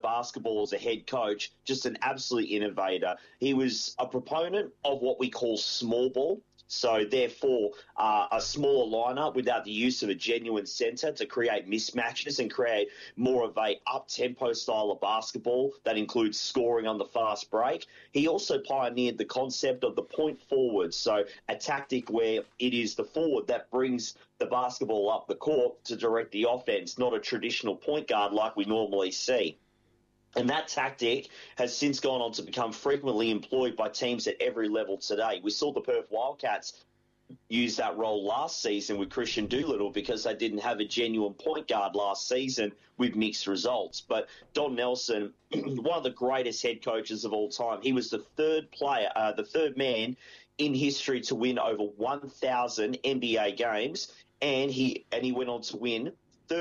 basketball as a head coach, just an absolute innovator. He was a proponent of what we call small ball. So, therefore, a smaller lineup without the use of a genuine centre to create mismatches and create more of a up-tempo style of basketball that includes scoring on the fast break. He also pioneered the concept of the point forward, so a tactic where it is the forward that brings the basketball up the court to direct the offense, not a traditional point guard like we normally see. And that tactic has since gone on to become frequently employed by teams at every level today. We saw the Perth Wildcats use that role last season with Christian Doolittle because they didn't have a genuine point guard last season with mixed results. But Don Nelson, one of the greatest head coaches of all time, he was the third man in history to win over 1,000 NBA games, and he went on to win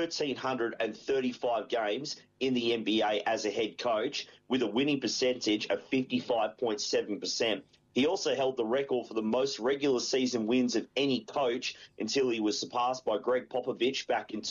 1,335 games in the NBA as a head coach with a winning percentage of 55.7%. He also held the record for the most regular season wins of any coach until he was surpassed by Greg Popovich back in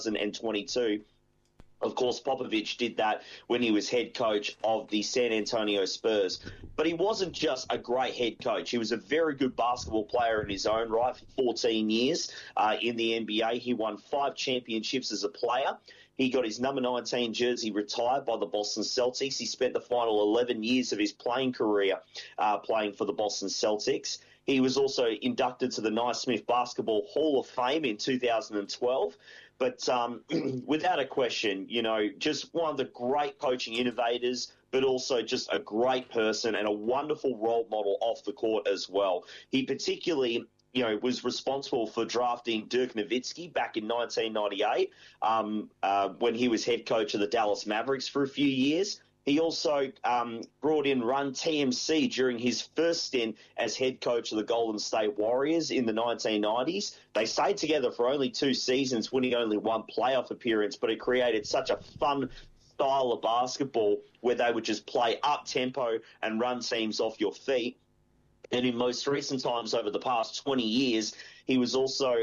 2022. Of course, Popovich did that when he was head coach of the San Antonio Spurs. But he wasn't just a great head coach. He was a very good basketball player in his own right for 14 years in the NBA. He won 5 championships as a player. He got his number 19 jersey retired by the Boston Celtics. He spent the final 11 years of his playing career playing for the Boston Celtics. He was also inducted to the Naismith Basketball Hall of Fame in 2012. But without a question, just one of the great coaching innovators, but also just a great person and a wonderful role model off the court as well. He particularly, was responsible for drafting Dirk Nowitzki back in 1998 when he was head coach of the Dallas Mavericks for a few years. He also brought in Run TMC during his first stint as head coach of the Golden State Warriors in the 1990s. They stayed together for only 2 seasons, winning only 1 playoff appearance, but it created such a fun style of basketball where they would just play up-tempo and run teams off your feet. And in most recent times, over the past 20 years, he was also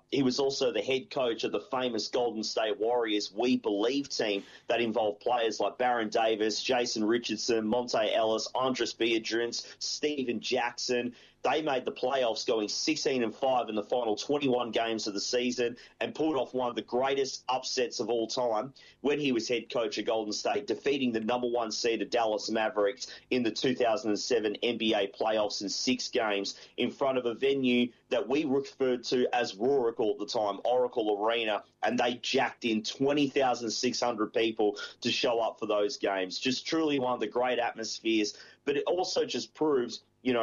the head coach of the famous Golden State Warriors We Believe team that involved players like Baron Davis, Jason Richardson, Monte Ellis, Andres Biedrins, Steven Jackson. They made the playoffs going 16-5 in the final 21 games of the season and pulled off one of the greatest upsets of all time when he was head coach of Golden State, defeating the number 1 seed Dallas Mavericks in the 2007 NBA playoffs in 6 games in front of a venue that we referred to as Roracle at the time, Oracle Arena, and they jacked in 20,600 people to show up for those games. Just truly one of the great atmospheres, but it also just proves,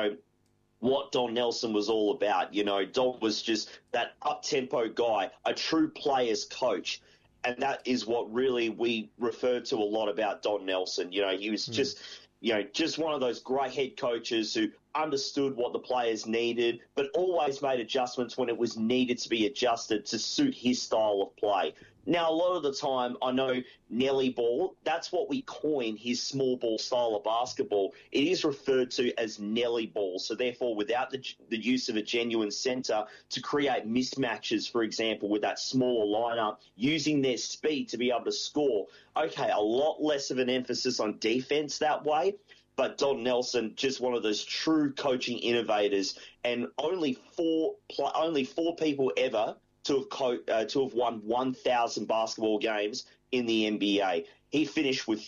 what Don Nelson was all about. Don was just that up-tempo guy, a true player's coach. And that is what really we refer to a lot about Don Nelson. He was just one of those great head coaches who understood what the players needed, but always made adjustments when it was needed to be adjusted to suit his style of play. Now, a lot of the time, I know Nelly ball, that's what we coin his small ball style of basketball. It is referred to as Nelly ball. So therefore, without the use of a genuine center to create mismatches, for example, with that smaller lineup, using their speed to be able to score. Okay, a lot less of an emphasis on defense that way. But Don Nelson, just one of those true coaching innovators, and only four people ever to have won 1,000 basketball games in the NBA. He finished with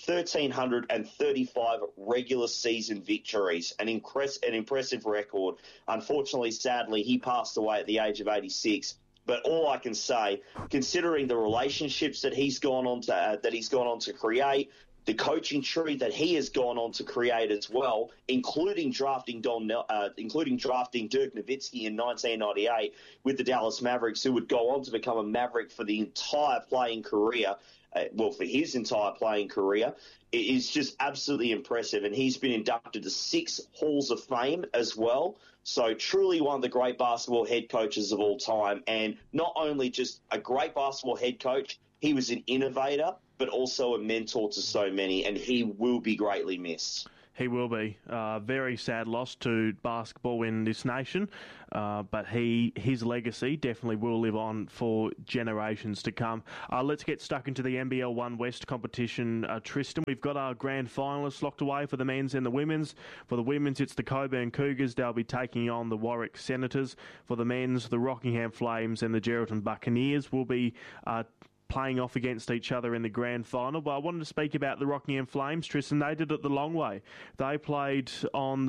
1,335 regular season victories, an impressive record. Unfortunately, sadly, he passed away at the age of 86. But all I can say, considering the relationships that he's gone on to create, the coaching tree that he has gone on to create as well, including drafting Dirk Nowitzki in 1998 with the Dallas Mavericks, who would go on to become a Maverick for the entire playing career, for his entire playing career, it is just absolutely impressive. And he's been inducted to 6 Halls of Fame as well. So truly one of the great basketball head coaches of all time. And not only just a great basketball head coach, he was an innovator, but also a mentor to so many, and he will be greatly missed. He will be. Very sad loss to basketball in this nation, but his legacy definitely will live on for generations to come. Let's get stuck into the NBL 1 West competition, Tristan. We've got our grand finalists locked away for the men's and the women's. For the women's, it's the Coburn Cougars. They'll be taking on the Warwick Senators. For the men's, the Rockingham Flames and the Geraldton Buccaneers will be playing off against each other in the grand final. But I wanted to speak about the Rockingham Flames, Tristan. They did it the long way. They played on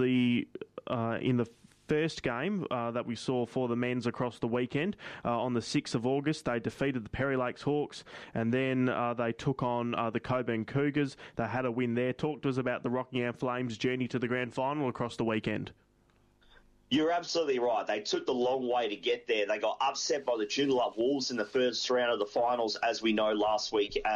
in the first game that we saw for the men's across the weekend. On the 6th of August, they defeated the Perry Lakes Hawks, and then they took on the Coburn Cougars. They had a win there. Talk to us about the Rockingham Flames' journey to the grand final across the weekend. You're absolutely right. They took the long way to get there. They got upset by the Joondalup Wolves in the first round of the finals, as we know last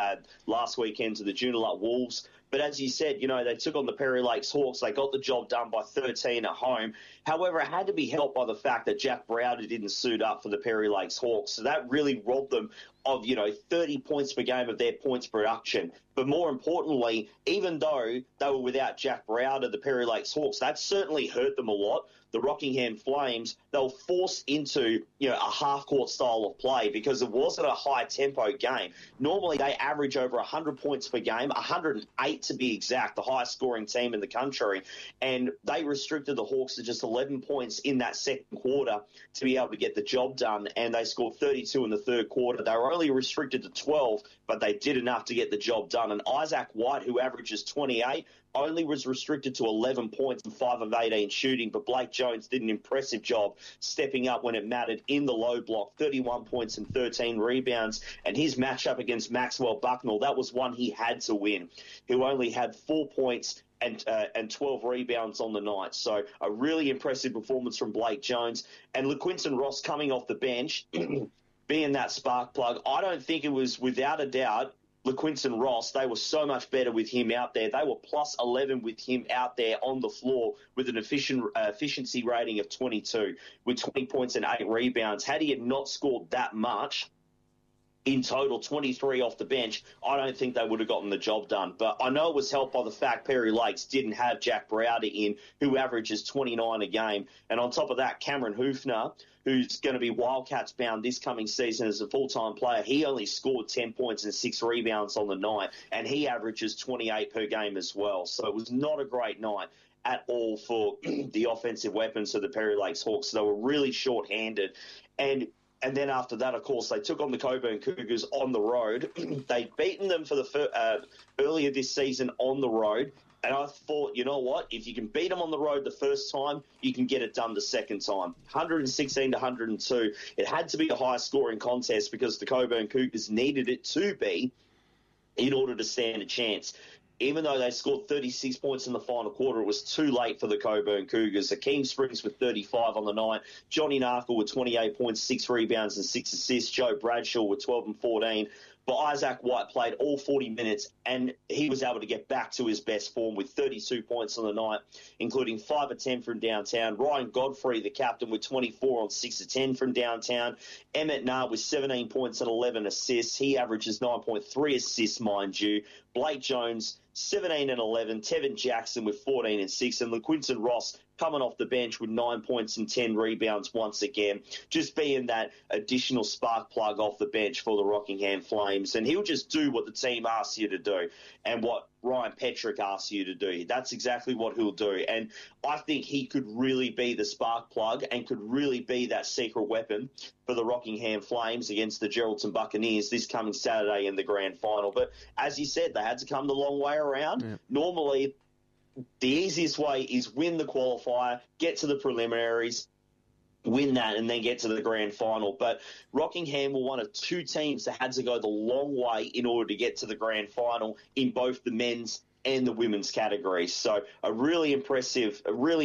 weekend to the Joondalup Wolves. But as you said, they took on the Perry Lakes Hawks. They got the job done by 13 at home. However, it had to be helped by the fact that Jack Browder didn't suit up for the Perry Lakes Hawks. So that really robbed them of, 30 points per game of their points production. But more importantly, even though they were without Jack Browder, the Perry Lakes Hawks, that certainly hurt them a lot. The Rockingham Flames, they were forced into, a half-court style of play because it wasn't a high-tempo game. Normally, they average over 100 points per game, 108 to be exact, the highest-scoring team in the country. And they restricted the Hawks to just 11 points in that second quarter to be able to get the job done, and they scored 32 in the third quarter. They were only restricted to 12, but they did enough to get the job done. And Isaac White, who averages 28, only was restricted to 11 points and 5 of 18 shooting, but Blake Jones did an impressive job stepping up when it mattered in the low block, 31 points and 13 rebounds, and his matchup against Maxwell Bucknell, that was one he had to win, who only had 4 points and 12 rebounds on the night. So a really impressive performance from Blake Jones. And LaQuinton Ross coming off the bench, being that spark plug, I don't think it was without a doubt LaQuinton Ross. They were so much better with him out there. They were plus 11 with him out there on the floor with an efficiency rating of 22 with 20 points and 8 rebounds. Had he had not scored that much, in total, 23 off the bench, I don't think they would have gotten the job done. But I know it was helped by the fact Perry Lakes didn't have Jack Browder in, who averages 29 a game. And on top of that, Cameron Hoofner, who's going to be Wildcats bound this coming season as a full-time player, he only scored 10 points and 6 rebounds on the night, and he averages 28 per game as well. So it was not a great night at all for the offensive weapons of the Perry Lakes Hawks. So they were really short-handed. And then after that, of course, they took on the Coburn Cougars on the road. They'd beaten them for earlier this season on the road. And I thought, you know what? If you can beat them on the road the first time, you can get it done the second time. 116 to 102. It had to be a high-scoring contest because the Coburn Cougars needed it to be in order to stand a chance. Even though they scored 36 points in the final quarter, it was too late for the Coburn Cougars. Akeem Springs with 35 on the night. Johnny Narkle with 28 points, 6 rebounds and 6 assists. Joe Bradshaw with 12 and 14. But Isaac White played all 40 minutes, and he was able to get back to his best form with 32 points on the night, including 5 of 10 from downtown. Ryan Godfrey, the captain, with 24 on 6 of 10 from downtown. Emmett Nah with 17 points and 11 assists. He averages 9.3 assists, mind you. Blake Jones, 17 and 11. Tevin Jackson with 14 and 6. And LaQuinton Ross coming off the bench with 9 points and 10 rebounds once again, just being that additional spark plug off the bench for the Rockingham Flames. And he'll just do what the team asks you to do and what Ryan Petrick asks you to do. That's exactly what he'll do. And I think he could really be the spark plug and could really be that secret weapon for the Rockingham Flames against the Geraldton Buccaneers this coming Saturday in the grand final. But as you said, they had to come the long way around. Yeah. Normally, the easiest way is win the qualifier, get to the preliminaries, win that, and then get to the grand final. But Rockingham were one of 2 teams that had to go the long way in order to get to the grand final in both the men's and the women's categories. So a really impressive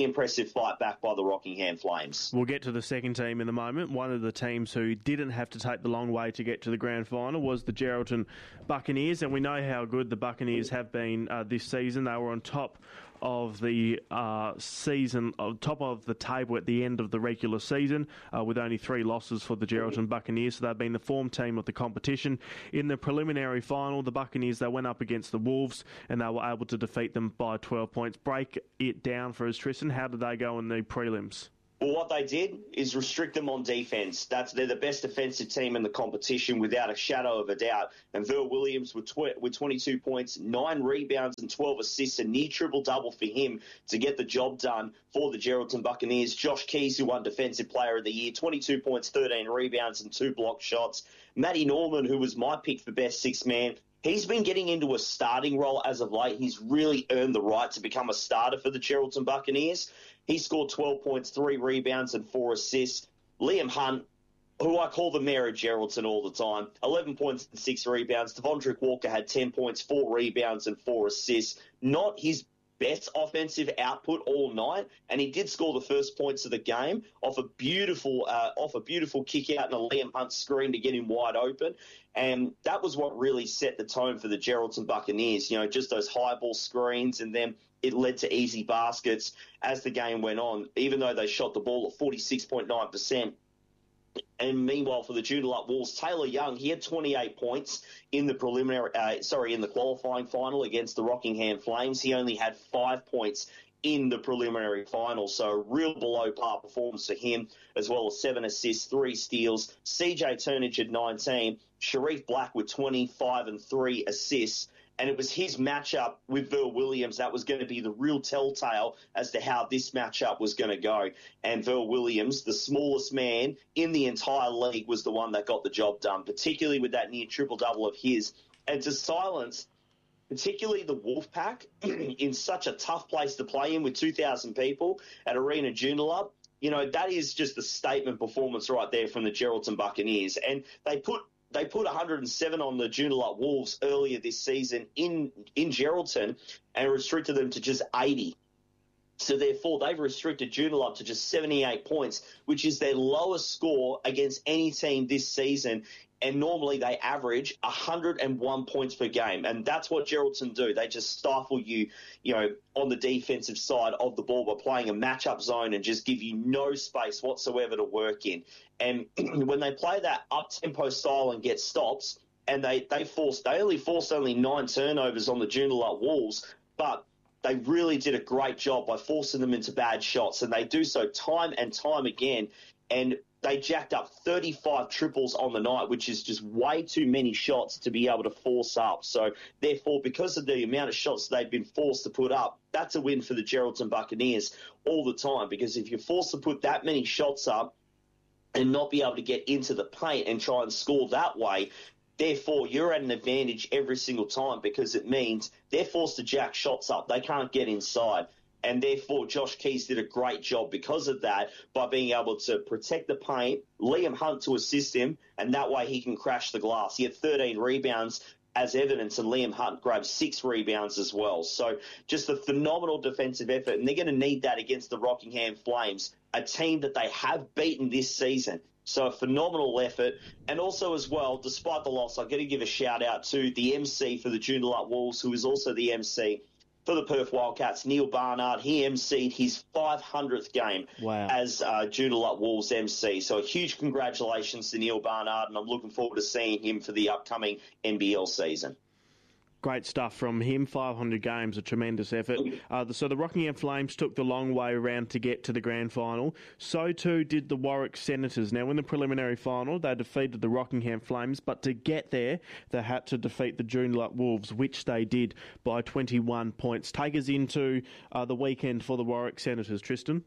fight back by the Rockingham Flames. We'll get to the second team in a moment. One of the teams who didn't have to take the long way to get to the grand final was the Geraldton Buccaneers, and we know how good the Buccaneers have been this season. They were on top of the season, on top of the table at the end of the regular season, with only 3 losses for the Geraldton Buccaneers. So they've been the form team of the competition. In the preliminary final, the Buccaneers, they went up against the Wolves and they were able to defeat them by 12 points. Break it down for us, Tristan. How did they go in the prelims? Well, what they did is restrict them on defence. They're the best defensive team in the competition without a shadow of a doubt. And Verl Williams with 22 points, 9 rebounds and 12 assists, a near triple-double for him to get the job done for the Geraldton Buccaneers. Josh Keys, who won Defensive Player of the Year, 22 points, 13 rebounds and 2 block shots. Matty Norman, who was my pick for best sixth man, he's been getting into a starting role as of late. He's really earned the right to become a starter for the Geraldton Buccaneers. He scored 12 points, 3 rebounds and 4 assists. Liam Hunt, who I call the mayor of Geraldton all the time, 11 points and 6 rebounds. Devondrick Walker had 10 points, 4 rebounds and 4 assists. Not his best offensive output all night, and he did score the first points of the game off a beautiful kick out and a Liam Hunt screen to get him wide open. And that was what really set the tone for the Geraldton Buccaneers, just those high ball screens, and then it led to easy baskets as the game went on, even though they shot the ball at 46.9%. And meanwhile, for the Joondalup Wolves, Taylor Young, he had 28 points in the in the qualifying final against the Rockingham Flames. He only had 5 points in the preliminary final, so a real below-par performance for him, as well as 7 assists, 3 steals. CJ Turnage had 19, Sharif Black with 25 and 3 assists. And it was his matchup with Verl Williams that was going to be the real telltale as to how this matchup was going to go. And Verl Williams, the smallest man in the entire league, was the one that got the job done, particularly with that near triple-double of his. And to silence particularly the Wolfpack in such a tough place to play in with 2,000 people at Arena Joondalup, that is just a statement performance right there from the Geraldton Buccaneers. And they put 107 on the Joondalup Wolves earlier this season in Geraldton and restricted them to just 80. So therefore, they've restricted Joondalup to just 78 points, which is their lowest score against any team this season. And normally they average 101 points per game. And that's what Geraldton do. They just stifle you, on the defensive side of the ball by playing a matchup zone and just give you no space whatsoever to work in. And when they play that up-tempo style and get stops, and they only forced 9 turnovers on the Joondalup Wolves, but they really did a great job by forcing them into bad shots. And they do so time and time again. And they jacked up 35 triples on the night, which is just way too many shots to be able to force up. So, therefore, because of the amount of shots they've been forced to put up, that's a win for the Geraldton Buccaneers all the time. Because if you're forced to put that many shots up and not be able to get into the paint and try and score that way, therefore, you're at an advantage every single time because it means they're forced to jack shots up. They can't get inside. And therefore, Josh Keys did a great job because of that by being able to protect the paint, Liam Hunt to assist him, and that way he can crash the glass. He had 13 rebounds as evidence, and Liam Hunt grabbed 6 rebounds as well. So just a phenomenal defensive effort, and they're going to need that against the Rockingham Flames, a team that they have beaten this season. So a phenomenal effort. And also as well, despite the loss, I've got to give a shout-out to the MC for the Joondalup Wolves, who is also the MC for the Perth Wildcats, Neil Barnard. He emceed his 500th game as Joondalup Wolves MC. So a huge congratulations to Neil Barnard, and I'm looking forward to seeing him for the upcoming NBL season. Great stuff from him. 500 games, a tremendous effort. So the Rockingham Flames took the long way around to get to the grand final. So too did the Warwick Senators. Now, in the preliminary final, they defeated the Rockingham Flames, but to get there, they had to defeat the Joondalup Wolves, which they did by 21 points. Take us into the weekend for the Warwick Senators, Tristan.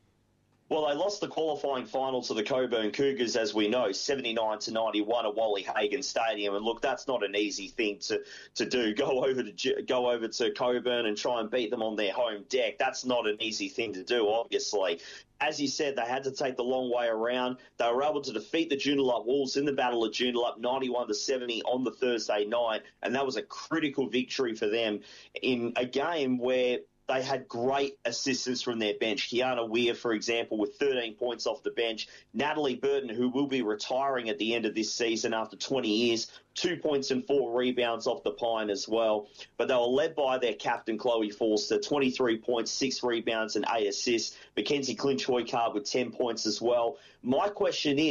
Well, they lost the qualifying final to the Coburn Cougars, as we know, 79-91 at Wally Hagan Stadium. And look, that's not an easy thing to do. Go over to Coburn and try and beat them on their home deck. That's not an easy thing to do, obviously. As you said, they had to take the long way around. They were able to defeat the Joondalup Wolves in the Battle of Joondalup 91-70 on the Thursday night, and that was a critical victory for them in a game where they had great assistance from their bench. Kiana Weir, for example, with 13 points off the bench. Natalie Burton, who will be retiring at the end of this season after 20 years, 2 points and 4 rebounds off the pine as well. But they were led by their captain, Chloe Forster, 23 points, 6 rebounds and 8 assists. Mackenzie Clinch-Hoycard with 10 points as well. My question is,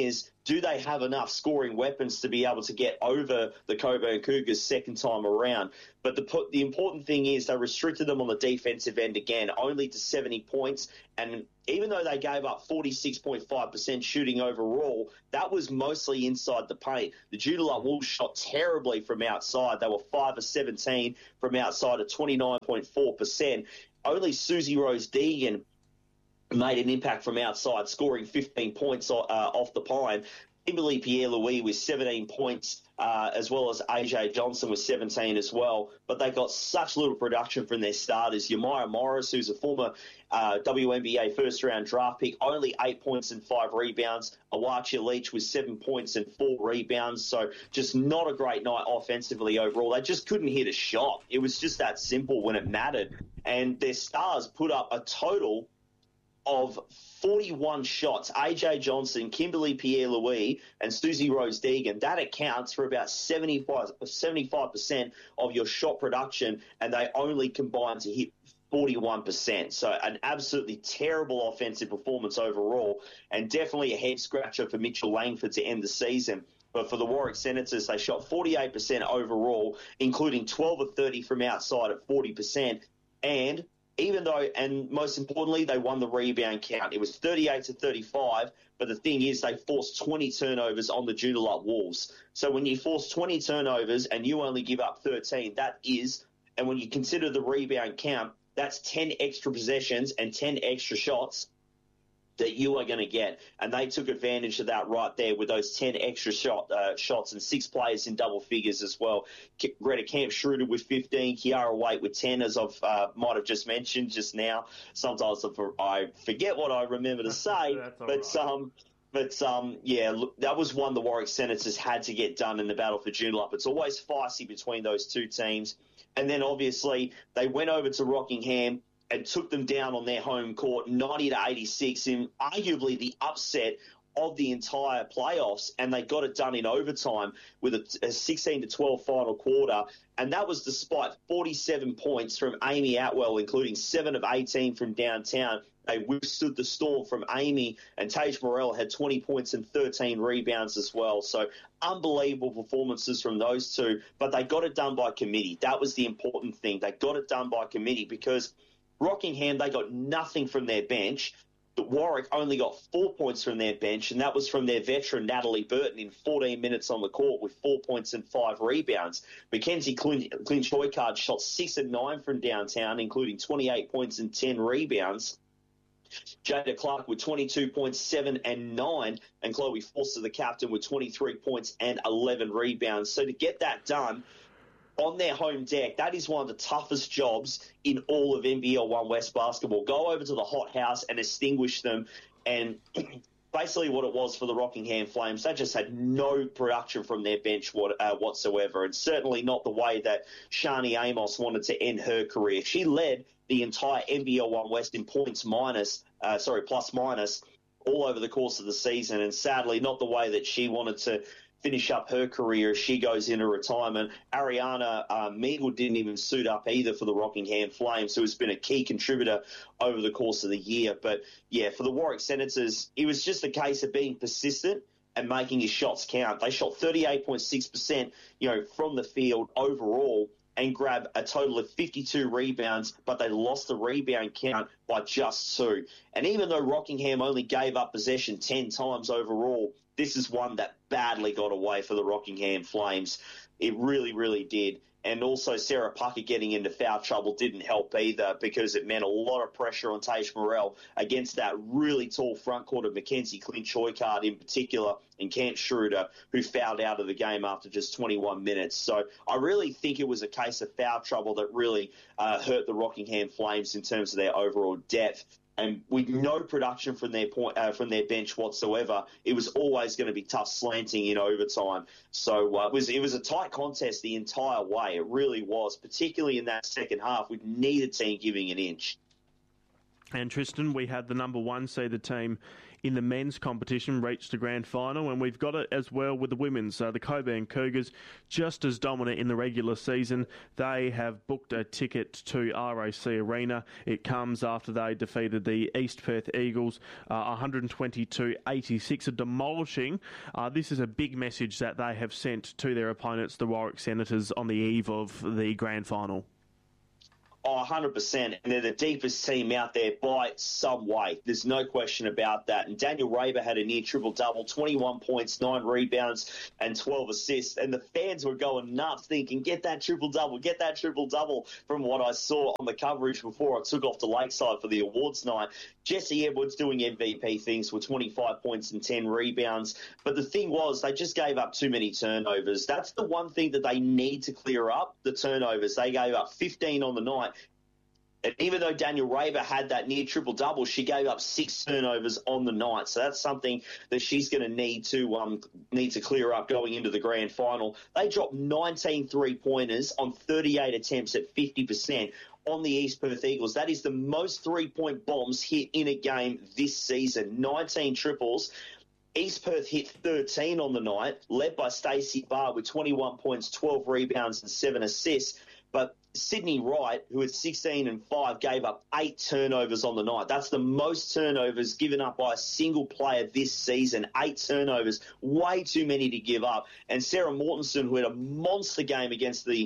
do they have enough scoring weapons to be able to get over the Coburn Cougars second time around? But the important thing is they restricted them on the defensive end again, only to 70 points. And even though they gave up 46.5% shooting overall, that was mostly inside the paint. The Joondalup Wolves shot terribly from outside. They were 5 of 17 from outside at 29.4%. Only Susie Rose Deegan made an impact from outside, scoring 15 points off the pine. Kimberly Pierre-Louis with 17 points, as well as AJ Johnson with 17 as well. But they got such little production from their starters. Yamira Morris, who's a former WNBA first-round draft pick, only 8 points and 5 rebounds. Awachia Leach with 7 points and 4 rebounds. So just not a great night offensively overall. They just couldn't hit a shot. It was just that simple when it mattered. And their stars put up a total of 41 shots. AJ Johnson, Kimberly Pierre-Louis, and Susie Rose Deegan. That accounts for about 75% of your shot production, and they only combined to hit 41%. So an absolutely terrible offensive performance overall, and definitely a head-scratcher for Mitchell Langford to end the season. But for the Warwick Senators, they shot 48% overall, including 12 of 30 from outside at 40%, and most importantly, they won the rebound count. It was 38-35, but the thing is they forced 20 turnovers on the Joondalup Wolves. So when you force 20 turnovers and you only give up 13, and when you consider the rebound count, that's 10 extra possessions and 10 extra shots that you are going to get. And they took advantage of that right there with those 10 extra shots and 6 players in double figures as well. Greta Camp-Schroeder with 15, Kiara Waite with 10, as I might have just mentioned just now. Sometimes I forget what I remember to say, look, that was one the Warwick Senators had to get done in the battle for Joondalup. It's always feisty between those two teams. And then obviously they went over to Rockingham and took them down on their home court 90-86 in arguably the upset of the entire playoffs, and they got it done in overtime with a 16-12 final quarter, and that was despite 47 points from Amy Atwell, including 7 of 18 from downtown. They withstood the storm from Amy, and Tage Morell had 20 points and 13 rebounds as well. So unbelievable performances from those two, but they got it done by committee. That was the important thing. They got it done by committee because Rockingham, they got nothing from their bench. But Warwick only got 4 points from their bench, and that was from their veteran Natalie Burton in 14 minutes on the court with 4 points and 5 rebounds. Mackenzie Clinch-Hoycard shot 6 of 9 from downtown, including 28 points and 10 rebounds. Jada Clark with 22 points, 7 and 9, and Chloe Forster, the captain, with 23 points and 11 rebounds. So to get that done on their home deck, that is one of the toughest jobs in all of NBL 1 West basketball. Go over to the hot house and extinguish them. And basically what it was for the Rockingham Flames, they just had no production from their bench whatsoever, and certainly not the way that Shani Amos wanted to end her career. She led the entire NBL 1 West in points plus minus all over the course of the season, and sadly not the way that she wanted to finish up her career as she goes into retirement. Ariana Meagle didn't even suit up either for the Rockingham Flames, who has been a key contributor over the course of the year. But, yeah, for the Warwick Senators, it was just a case of being persistent and making his shots count. They shot 38.6%, from the field overall and grabbed a total of 52 rebounds, but they lost the rebound count by just 2. And even though Rockingham only gave up possession 10 times overall, this is one that badly got away for the Rockingham Flames. It really, really did. And also Sarah Pucker getting into foul trouble didn't help either, because it meant a lot of pressure on Tage Morell against that really tall front court of Mackenzie Clinch-Hoycard in particular, and Camp Schroeder, who fouled out of the game after just 21 minutes. So I really think it was a case of foul trouble that really hurt the Rockingham Flames in terms of their overall depth. And with no production from their bench whatsoever, it was always going to be tough slanting in overtime. So it was a tight contest the entire way. It really was, particularly in that second half with neither team giving an inch. And Tristan, we had the number 1 seeded team in the men's competition reached the grand final, and we've got it as well with the women's. The Coburn Cougars, just as dominant in the regular season. They have booked a ticket to RAC Arena. It comes after they defeated the East Perth Eagles 122-86, a demolishing. This is a big message that they have sent to their opponents, the Warwick Senators, on the eve of the grand final. Oh, 100%. And they're the deepest team out there by some way. There's no question about that. And Daniel Raber had a near triple-double, 21 points, 9 rebounds, and 12 assists. And the fans were going nuts thinking, get that triple-double from what I saw on the coverage before I took off to Lakeside for the awards night. Jesse Edwards doing MVP things with 25 points and 10 rebounds. But the thing was, they just gave up too many turnovers. That's the one thing that they need to clear up, the turnovers. They gave up 15 on the night. And even though Daniel Raber had that near triple-double, she gave up 6 turnovers on the night. So that's something that she's going to need to clear up going into the grand final. They dropped 19 three-pointers on 38 attempts at 50% on the East Perth Eagles. That is the most three-point bombs hit in a game this season. 19 triples. East Perth hit 13 on the night, led by Stacey Barr with 21 points, 12 rebounds and 7 assists. But Sydney Wright, who had 16 and 5, gave up 8 turnovers on the night. That's the most turnovers given up by a single player this season. 8 turnovers, way too many to give up. And Sarah Mortensen, who had a monster game against the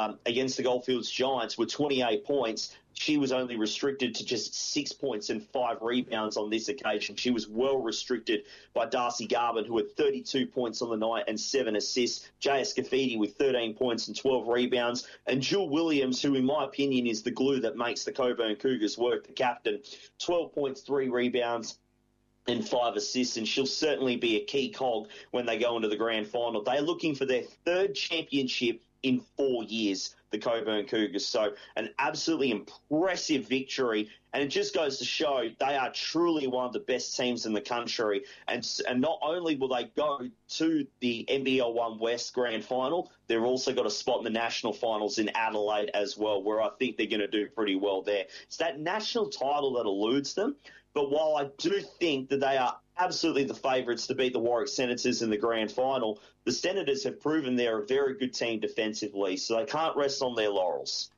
Goldfields Giants with 28 points, she was only restricted to just 6 points and 5 rebounds on this occasion. She was well restricted by Darcy Garvin, who had 32 points on the night and 7 assists. Jaya Scafidi with 13 points and 12 rebounds. And Jewel Williams, who in my opinion is the glue that makes the Coburn Cougars work, the captain, 12 points, 3 rebounds and 5 assists, and she'll certainly be a key cog when they go into the grand final. They're looking for their 3rd championship in 4 years, the Coburn Cougars. So an absolutely impressive victory, and it just goes to show they are truly one of the best teams in the country. And not only will they go to the NBL 1 West Grand Final, they've also got a spot in the national finals in Adelaide as well, where I think they're going to do pretty well there. It's that national title that eludes them. But while I do think that they are absolutely the favourites to beat the Warwick Senators in the grand final, the Senators have proven they're a very good team defensively, so they can't rest on their laurels.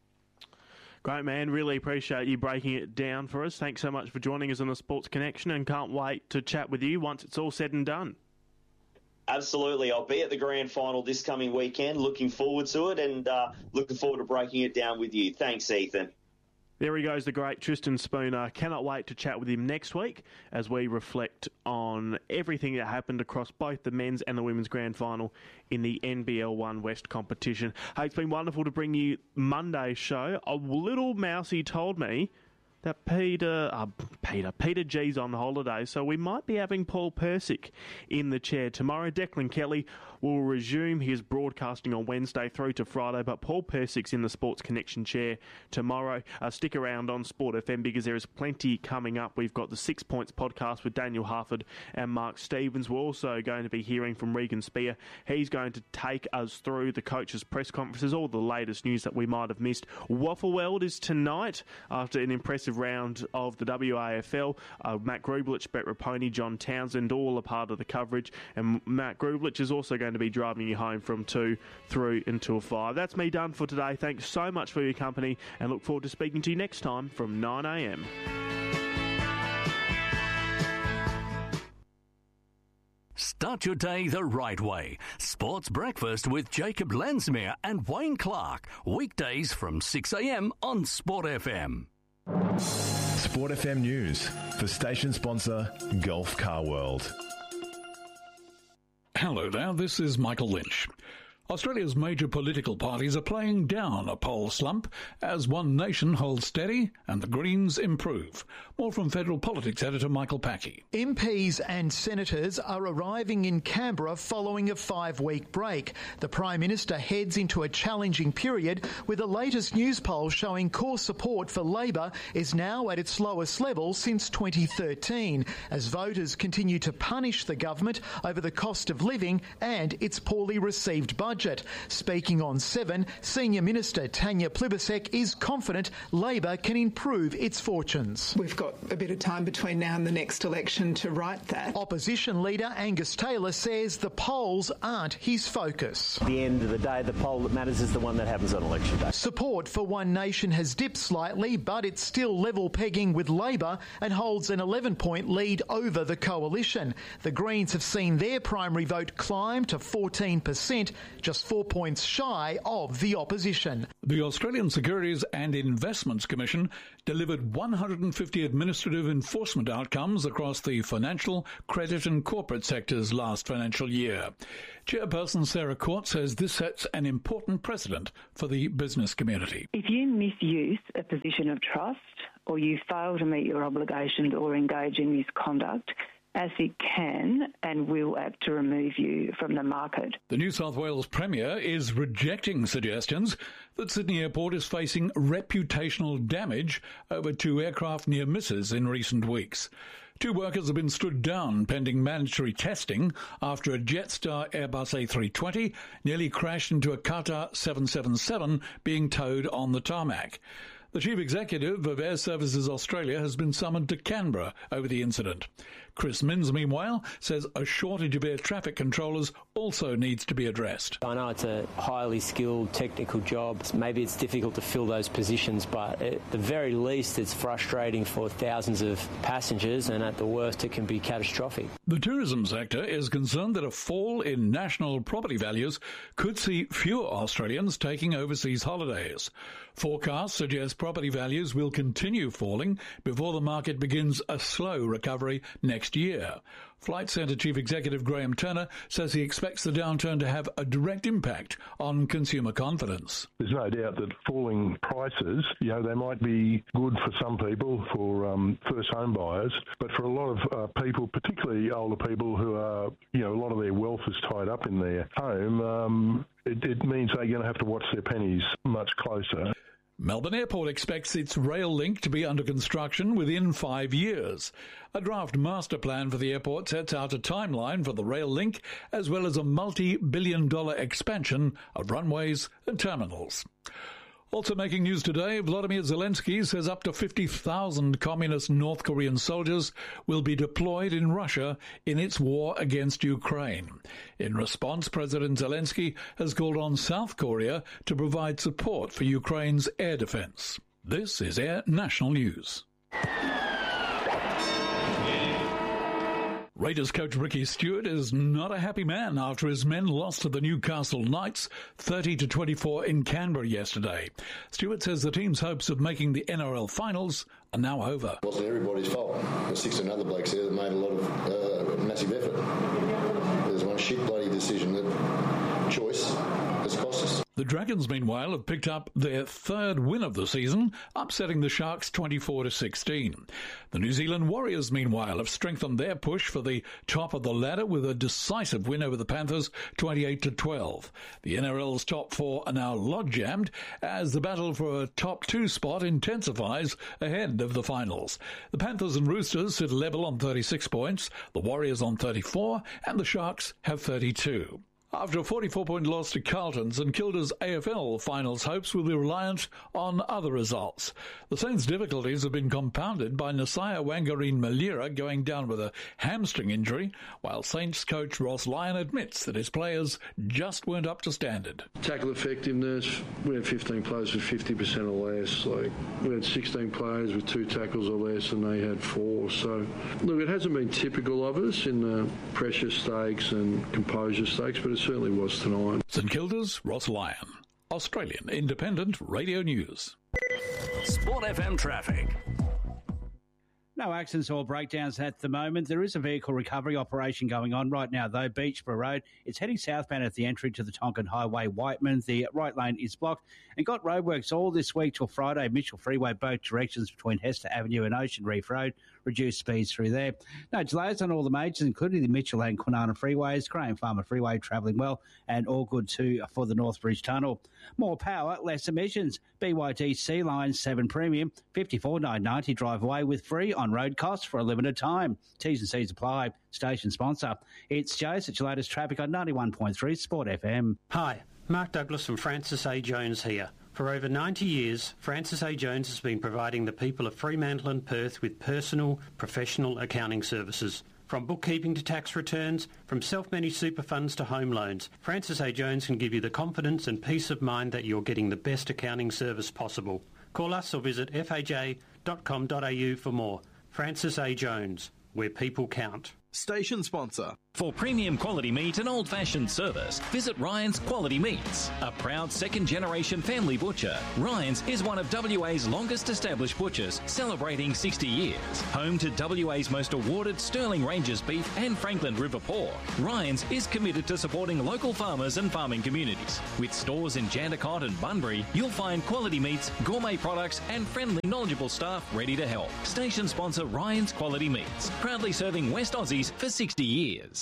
Great, man. Really appreciate you breaking it down for us. Thanks so much for joining us on the Sports Connection, and can't wait to chat with you once it's all said and done. Absolutely. I'll be at the grand final this coming weekend. Looking forward to it, and looking forward to breaking it down with you. Thanks, Ethan. There he goes, the great Tristan Spooner. Cannot wait to chat with him next week as we reflect on everything that happened across both the men's and the women's grand final in the NBL 1 West competition. Hey, it's been wonderful to bring you Monday's show. A little mousey told me that Peter G's on holiday, so we might be having Paul Persick in the chair tomorrow. Declan Kelly will resume his broadcasting on Wednesday through to Friday, but Paul Persick's in the Sports Connection chair tomorrow. Stick around on Sport FM because there is plenty coming up. We've got the 6 Points podcast with Daniel Harford and Mark Stevens. We're also going to be hearing from Regan Spear. He's going to take us through the coaches' press conferences, all the latest news that we might have missed. Waffle World is tonight after an impressive round of the WAFL. Matt Grublich, Brett Raponi, John Townsend, all a part of the coverage. And Matt Grublich is also going to be driving you home from 2 through until 5. That's me done for today. Thanks so much for your company, and look forward to speaking to you next time from 9 a.m. Start your day the right way. Sports Breakfast with Jacob Lansmere and Wayne Clark. Weekdays from 6 a.m. on Sport FM. Sport FM News for station sponsor Gulf Car World. Hello there, this is Michael Lynch. Australia's major political parties are playing down a poll slump as One Nation holds steady and the Greens improve. More from Federal Politics editor Michael Packey. MPs and senators are arriving in Canberra following a 5-week break. The Prime Minister heads into a challenging period with the latest news poll showing core support for Labor is now at its lowest level since 2013 as voters continue to punish the government over the cost of living and its poorly received budget. budget. Speaking on 7, Senior Minister Tanya Plibersek is confident Labor can improve its fortunes. We've got a bit of time between now and the next election to right that. Opposition leader Angus Taylor says the polls aren't his focus. At the end of the day, the poll that matters is the one that happens on election day. Support for One Nation has dipped slightly, but it's still level pegging with Labor and holds an 11-point lead over the coalition. The Greens have seen their primary vote climb to 14%, just 4 points shy of the opposition. The Australian Securities and Investments Commission delivered 150 administrative enforcement outcomes across the financial, credit and corporate sectors last financial year. Chairperson Sarah Court says this sets an important precedent for the business community. If you misuse a position of trust or you fail to meet your obligations or engage in misconduct, ASIC can and will act to remove you from the market. The New South Wales Premier is rejecting suggestions that Sydney Airport is facing reputational damage over 2 aircraft near misses in recent weeks. 2 workers have been stood down pending mandatory testing after a Jetstar Airbus A320 nearly crashed into a Qatar 777 being towed on the tarmac. The Chief Executive of Air Services Australia has been summoned to Canberra over the incident. Chris Minns, meanwhile, says a shortage of air traffic controllers also needs to be addressed. I know it's a highly skilled technical job. Maybe it's difficult to fill those positions, but at the very least it's frustrating for thousands of passengers, and at the worst it can be catastrophic. The tourism sector is concerned that a fall in national property values could see fewer Australians taking overseas holidays. Forecasts suggest property values will continue falling before the market begins a slow recovery next year. Flight Centre Chief Executive Graham Turner says he expects the downturn to have a direct impact on consumer confidence. There's no doubt that falling prices, they might be good for some people, for first home buyers, but for a lot of people, particularly older people who are, a lot of their wealth is tied up in their home, it means they're going to have to watch their pennies much closer. Melbourne Airport expects its rail link to be under construction within 5 years. A draft master plan for the airport sets out a timeline for the rail link, as well as a multi-billion-dollar expansion of runways and terminals. Also making news today, Volodymyr Zelensky says up to 50,000 communist North Korean soldiers will be deployed in Russia in its war against Ukraine. In response, President Zelensky has called on South Korea to provide support for Ukraine's air defense. This is Air National News. Raiders coach Ricky Stewart is not a happy man after his men lost to the Newcastle Knights 30-24 in Canberra yesterday. Stewart says the team's hopes of making the NRL finals are now over. It wasn't everybody's fault. There's 16 other blokes there that made a lot of massive effort. There's one shit bloody decision, that choice has cost us. The Dragons, meanwhile, have picked up their 3rd win of the season, upsetting the Sharks 24-16. The New Zealand Warriors, meanwhile, have strengthened their push for the top of the ladder with a decisive win over the Panthers 28-12. The NRL's top 4 are now log-jammed as the battle for a top 2 spot intensifies ahead of the finals. The Panthers and Roosters sit level on 36 points, the Warriors on 34, and the Sharks have 32. After a 44-point loss to Carlton, St Kilda's AFL finals hopes will be reliant on other results. The Saints' difficulties have been compounded by Nasiah Wangareen-Malira going down with a hamstring injury, while Saints coach Ross Lyon admits that his players just weren't up to standard. Tackle effectiveness, we had 15 players with 50% or less. We had 16 players with 2 tackles or less, and they had 4. So, look, it hasn't been typical of us in the pressure stakes and composure stakes, but it certainly was tonight. St Kilda's Ross Lyon, Australian Independent Radio News. Sport FM traffic. No accidents or breakdowns at the moment. There is a vehicle recovery operation going on right now, though. Beachborough Road, it's heading southbound at the entry to the Tonkin Highway, Whiteman. The right lane is blocked and got roadworks all this week till Friday. Mitchell Freeway, both directions between Hester Avenue and Ocean Reef Road. Reduced speeds through there. No delays on all the majors, including the Mitchell and Kwinana freeways. Graham Farmer Freeway travelling well, and all good too for the Northbridge Tunnel. More power, less emissions. BYD C Line 7 Premium, $54,990 drive away with free on on road costs for a limited time. T's and C's apply. Station sponsor. It's Jace at your latest traffic on 91.3 Sport FM. Hi, Mark Douglas from Francis A. Jones here. For over 90 years, Francis A. Jones has been providing the people of Fremantle and Perth with personal, professional accounting services. From bookkeeping to tax returns, from self-managed super funds to home loans, Francis A. Jones can give you the confidence and peace of mind that you're getting the best accounting service possible. Call us or visit faj.com.au for more. Francis A. Jones, where people count. Station sponsor. For premium quality meat and old-fashioned service, visit Ryan's Quality Meats. A proud second-generation family butcher, Ryan's is one of WA's longest-established butchers, celebrating 60 years. Home to WA's most awarded Sterling Ranges beef and Franklin River pork, Ryan's is committed to supporting local farmers and farming communities. With stores in Jandakot and Bunbury, you'll find quality meats, gourmet products and friendly, knowledgeable staff ready to help. Station sponsor Ryan's Quality Meats, proudly serving West Aussies for 60 years.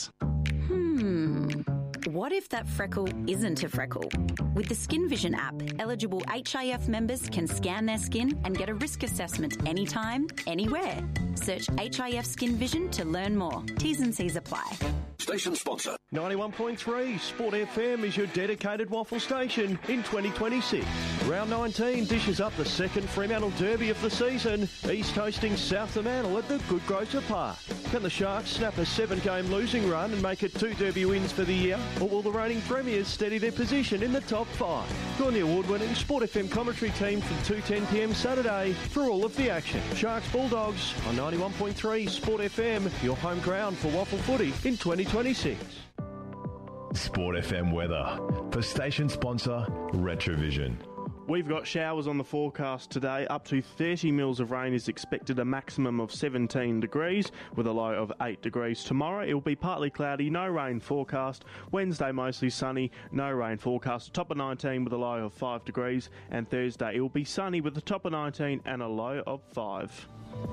What if that freckle isn't a freckle? With the Skin Vision app, eligible HIF members can scan their skin and get a risk assessment anytime, anywhere. Search HIF Skin Vision to learn more. T's and C's apply. Station sponsor. 91.3 Sport FM is your dedicated waffle station in 2026. Round 19 dishes up the second Fremantle Derby of the season. East hosting South Fremantle at the Good Grocer Park. Can the Sharks snap a 7-game losing run and make it 2 Derby wins for the year? Or will the reigning premiers steady their position in the top 5? Join the award-winning Sport FM commentary team from 2:10pm Saturday for all of the action. Sharks Bulldogs on 91.3 Sport FM, your home ground for waffle footy in 2026. Sport FM weather for station sponsor Retrovision. We've got showers on the forecast today. Up to 30 mils of rain is expected, a maximum of 17 degrees with a low of 8 degrees. Tomorrow it will be partly cloudy, no rain forecast. Wednesday mostly sunny, no rain forecast. Top of 19 with a low of 5 degrees. And Thursday it will be sunny with a top of 19 and a low of 5.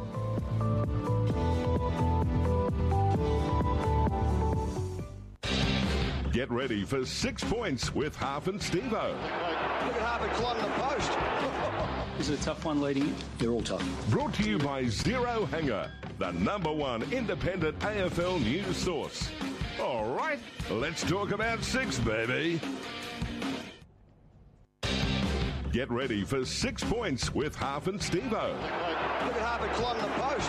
Get ready for 6 points with Half and Stevo. Look at Harvard climbing the post. Is it a tough one leading in? They're all tough. Brought to you by Zero Hanger, the #1 independent AFL news source. All right, let's talk about 6, baby. Get ready for 6 points with Half and Stevo. Look at Harvard climbing the post.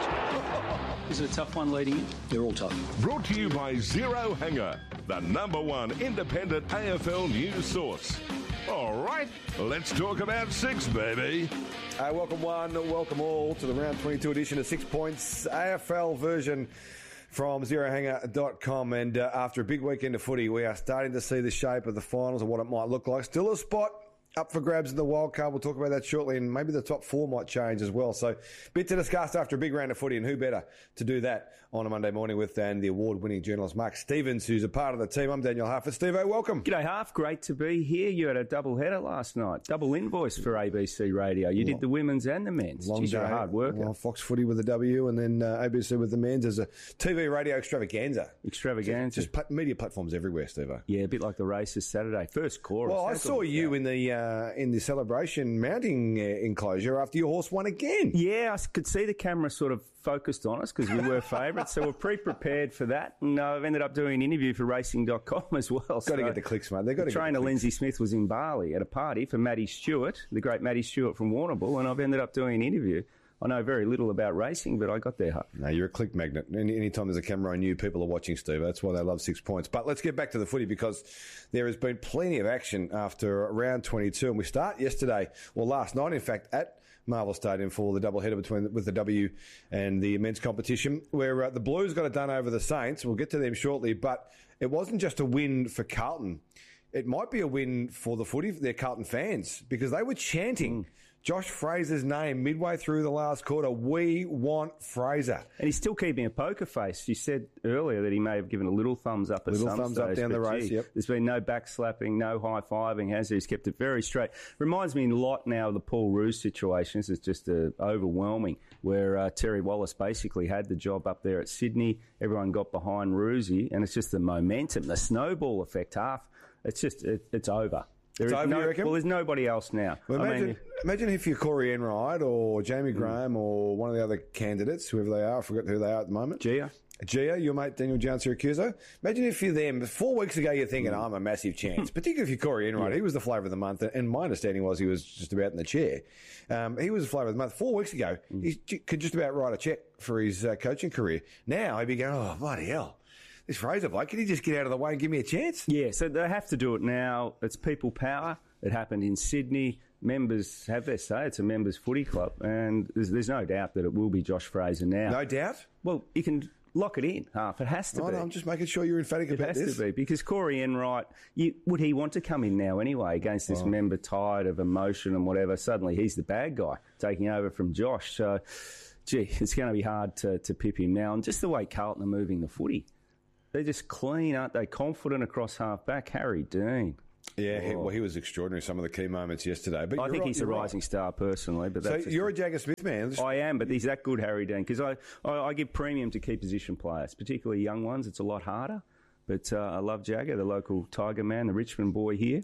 Is it a tough one leading in? They're all tough. Brought to you by Zero Hanger, the #1 independent AFL news source. All right, let's talk about 6, baby. Welcome one, welcome all to the round 22 edition of 6 Points AFL version from zerohanger.com. And after a big weekend of footy, we are starting to see the shape of the finals and what it might look like. Still a spot up for grabs in the wild card. We'll talk about that shortly, and maybe the top 4 might change as well. So, bit to discuss after a big round of footy, and who better to do that on a Monday morning with than the award-winning journalist Mark Stevens, who's a part of the team. I'm Daniel Harford. Steve-O, welcome. G'day, Harf. Great to be here. You had a double header last night. Double invoice for ABC Radio. You did the women's and the men's. Long Jeez, you're a hard worker. Well, Fox Footy with the W, and then ABC with the men's as a TV radio extravaganza. Just media platforms everywhere, Steve-O. Yeah, a bit like the races Saturday. First chorus. Well, I saw you in the celebration mounting enclosure after your horse won again. Yeah, I could see the camera sort of focused on us because we were favourites, so we're pre-prepared for that. And I've ended up doing an interview for racing.com as well. Got to get the clicks, mate. They've got to get the trainer clicks. Lindsay Smith was in Bali at a party for Maddie Stewart, the great Maddie Stewart from Warrnambool, and I've ended up doing an interview. I know very little about racing, but I got there. No, you're a click magnet. Anytime there's a camera on you, people are watching, Steve. That's why they love 6 points. But let's get back to the footy because there has been plenty of action after round 22. And we start yesterday, or last night, in fact, at Marvel Stadium for the doubleheader with the W and the men's competition, where the Blues got it done over the Saints. We'll get to them shortly. But it wasn't just a win for Carlton. It might be a win for the footy, their Carlton fans, because they were chanting Josh Fraser's name midway through the last quarter. We want Fraser. And he's still keeping a poker face. You said earlier that he may have given a little thumbs up at some stage. Thumbs up down the race, yep. There's been no backslapping, no high-fiving, has there? He's kept it very straight. Reminds me a lot now of the Paul Roos situation. This is just overwhelming, where Terry Wallace basically had the job up there at Sydney. Everyone got behind Roosie, and it's just the momentum, the snowball effect, Half. It's just, it's over. It's over, you reckon? Well, there's nobody else now. Well, Imagine if you're Corey Enright or Jamie Graham or one of the other candidates, whoever they are. I forgot who they are at the moment. Gia, your mate Daniel Giansiracusa. Imagine if you're them. 4 weeks ago, you're thinking, I'm a massive chance. Particularly if you're Corey Enright. He was the flavour of the month, and my understanding was he was just about in the chair. He was the flavour of the month. 4 weeks ago, he could just about write a cheque for his coaching career. Now he'd be going, oh, bloody hell. This Fraser bloke, can he just get out of the way and give me a chance? Yeah, so they have to do it now. It's people power. It happened in Sydney. Members have their say. It's a members' footy club, and there's no doubt that it will be Josh Fraser now. No doubt? Well, you can lock it in, Half. It has to be. No, I'm just making sure you're emphatic about this. It has to be, because Corey Enright, would he want to come in now anyway against this member tide of emotion and whatever? Suddenly he's the bad guy taking over from Josh. So, gee, it's going to be hard to pip him now. And just the way Carlton are moving the footy, they're just clean, aren't they? Confident across half-back. Harry Dean. Yeah, he was extraordinary, some of the key moments yesterday. But I think he's a rising star personally. But so you're a Jagger Smith man. I am, but he's that good, Harry Dean, because I give premium to key position players, particularly young ones. It's a lot harder. But I love Jagger, the local Tiger man, the Richmond boy here.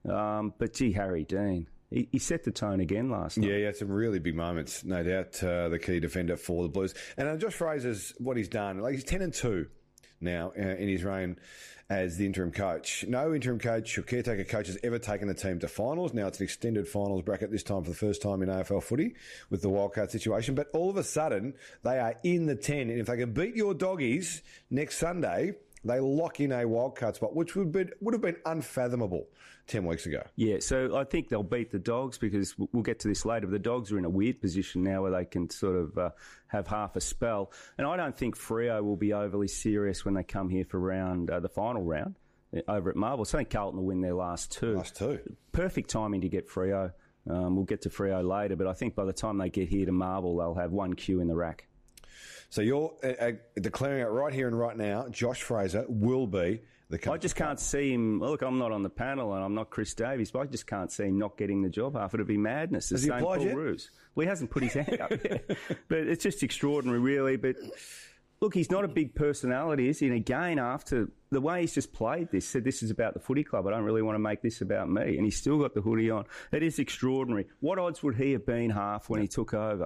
But gee, Harry Dean. He set the tone again last night. Yeah, he had some really big moments, no doubt, the key defender for the Blues. And Josh Fraser's, what he's done, like he's 10-2 now in his reign as the interim coach. No interim coach or caretaker coach has ever taken the team to finals. Now it's an extended finals bracket this time for the first time in AFL footy with the wildcard situation. But all of a sudden, they are in the 10. And if they can beat your doggies next Sunday, they lock in a wildcard spot, which would have been unfathomable 10 weeks ago. Yeah, so I think they'll beat the Dogs, because we'll get to this later. But the Dogs are in a weird position now where they can sort of have half a spell. And I don't think Freo will be overly serious when they come here for the final round over at Marvel. So I think Carlton will win their last two. Perfect timing to get Freo. We'll get to Freo later, but I think by the time they get here to Marvel, they'll have one queue in the rack. So you're declaring it right here and right now, Josh Fraser will be the coach. I just can't see him. Look, I'm not on the panel and I'm not Chris Davies, but I just can't see him not getting the job. Half it'd be madness. Has he applied yet? Roos. Well, he hasn't put his hand up yet. But it's just extraordinary, really. But look, he's not a big personality, is he? And again, after the way he's just played this, said this is about the footy club. I don't really want to make this about me. And he's still got the hoodie on. It is extraordinary. What odds would he have been, Half, when he took over?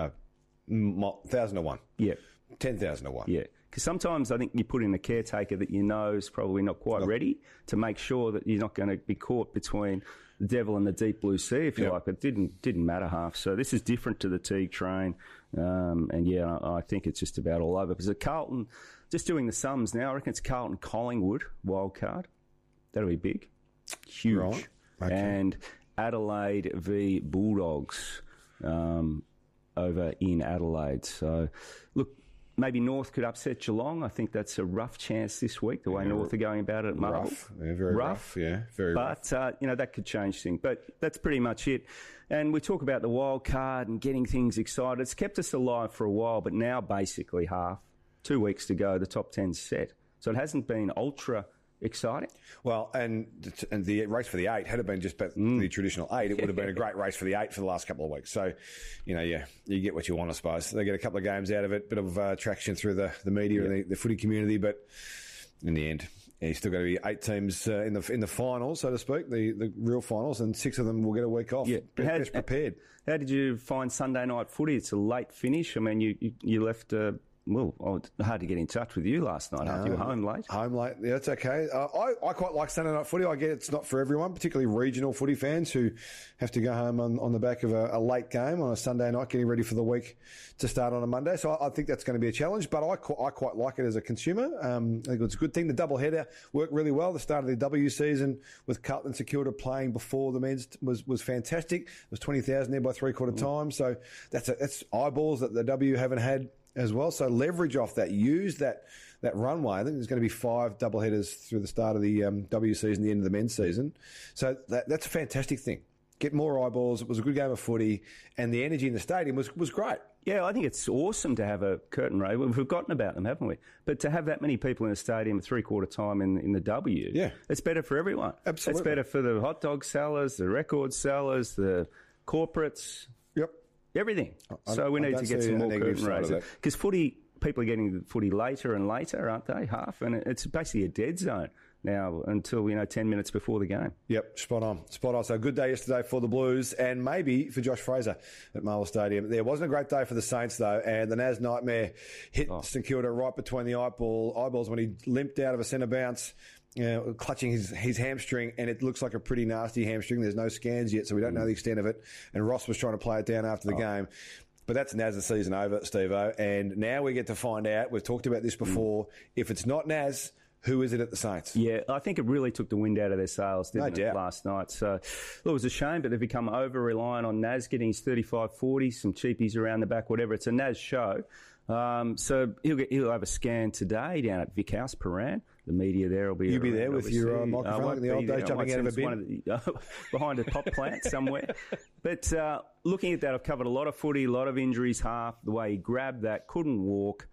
1,000 to 1. Yeah. 10,000 to 1. Yeah. Because sometimes I think you put in a caretaker that you know is probably not quite ready to make sure that you're not going to be caught between the devil and the deep blue sea, if you like. But it didn't matter, Half. So this is different to the Teague train. And yeah, I think it's just about all over. Because at Carlton, just doing the sums now, I reckon it's Carlton-Collingwood, wild card. That'll be big. Huge. Right. Okay. And Adelaide v Bulldogs. Over in Adelaide. So, look, maybe North could upset Geelong. I think that's a rough chance this week, the way North are going about it at Marvel. Rough. Yeah, very rough. Yeah, very rough. But, that could change things. But that's pretty much it. And we talk about the wild card and getting things excited. It's kept us alive for a while, but now basically 2 weeks to go, the top 10's set. So it hasn't been ultra exciting. Well, and the race for the 8, had it been just the traditional 8, it would have been a great race for the 8 for the last couple of weeks. So, you get what you want, I suppose. They get a couple of games out of it, bit of traction through the media and the footy community, but in the end, you've still got to be 8 teams in the finals, so to speak, the real finals, and 6 of them will get a week off. Yeah. Best prepared. How did you find Sunday night footy? It's a late finish. I mean, you left... hard to get in touch with you last night after you were home late. Home late, yeah, it's okay. I quite like Sunday night footy. I get it's not for everyone, particularly regional footy fans who have to go home on the back of a late game on a Sunday night, getting ready for the week to start on a Monday. So I think that's going to be a challenge, but I quite like it as a consumer. I think it's a good thing. The doubleheader worked really well. The start of the W season with Carlton and Security playing before the men's was fantastic. There was 20,000 there by three-quarter time. So that's eyeballs that the W haven't had as well. So leverage off that. Use that runway. I think there's going to be 5 doubleheaders through the start of the W season, the end of the men's season. So that's a fantastic thing. Get more eyeballs. It was a good game of footy, and the energy in the stadium was great. Yeah, I think it's awesome to have a curtain raid. We've forgotten about them, haven't we? But to have that many people in a stadium at three-quarter time in the W, it's better for everyone. Absolutely. It's better for the hot dog sellers, the record sellers, the corporates. Everything. So we need to get some more curtain raises. Because people are getting footy later and later, aren't they? And it's basically a dead zone now until 10 minutes before the game. Yep, spot on. So a good day yesterday for the Blues and maybe for Josh Fraser at Marvel Stadium. There wasn't a great day for the Saints though, and the Naz nightmare hit St Kilda right between the eyeballs when he limped out of a centre bounce, clutching his hamstring, and it looks like a pretty nasty hamstring. There's no scans yet, so we don't know the extent of it. And Ross was trying to play it down after the game. But that's Naz the season over, Steve-O. And now we get to find out, we've talked about this before, if it's not Naz, who is it at the Saints? Yeah, I think it really took the wind out of their sails, didn't it, last night? So it was a shame, but they've become over-reliant on Naz getting his 35-40, some cheapies around the back, whatever. It's a Naz show. So he'll have a scan today down at Vic House, Paran. The media there will be. You'll be there with your microphone in the old days, jumping out of a bin behind a pop plant somewhere. But looking at that, I've covered a lot of footy, a lot of injuries. Half the way he grabbed that, couldn't walk.